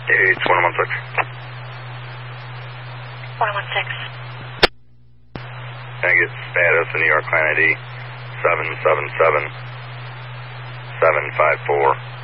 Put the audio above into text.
It's 116. 116. Can I get status in New York Client ID 777-754?